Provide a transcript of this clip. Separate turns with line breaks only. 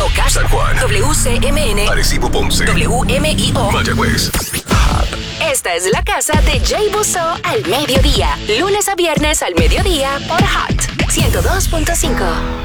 Moca,
San Juan,
WCMN,
Arecibo, Ponce,
WMIO.
Mayagüez.
Esta es la casa de Jay Busso al mediodía. Lunes a viernes al mediodía por Hot 102.5.